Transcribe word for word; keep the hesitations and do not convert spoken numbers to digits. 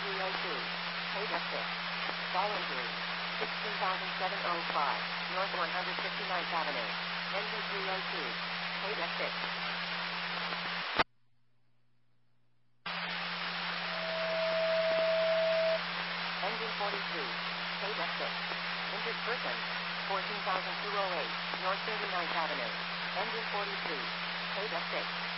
three oh two. Paid F six. Ball injury. sixteen thousand seven hundred five. North one hundred fifty-ninth Avenue. Engine three oh two. Paid F six. Engine forty-three. Paid F six. Injured person. fourteen thousand two hundred eight. North thirty-ninth Avenue. Engine forty-three. Paid F six.